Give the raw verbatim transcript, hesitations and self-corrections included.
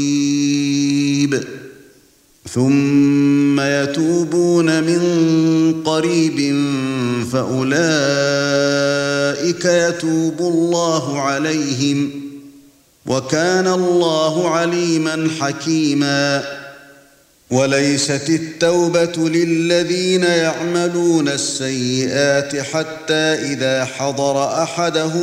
ثم يتوبون من قريب فأولئك يتوب الله عليهم وكان الله عليما حكيما. وليست التوبة للذين يعملون السيئات حتى إذا حضر أحدهم